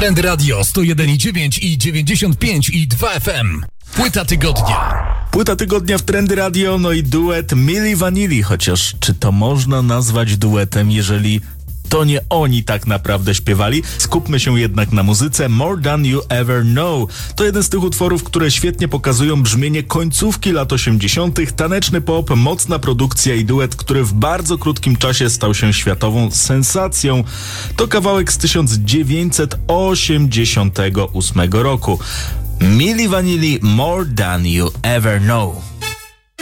Trendy Radio 101,9 i 95,2 FM. Płyta tygodnia. Płyta tygodnia w Trendy Radio, no i duet Milli Vanilli, chociaż czy to można nazwać duetem, jeżeli to nie oni tak naprawdę śpiewali? Skupmy się jednak na muzyce. More Than You Ever Know to jeden z tych utworów, które świetnie pokazują brzmienie końcówki lat 80. Taneczny pop, mocna produkcja i duet, który w bardzo krótkim czasie stał się światową sensacją. To kawałek z 1988 roku. Milli Vanilli, More Than You Ever Know.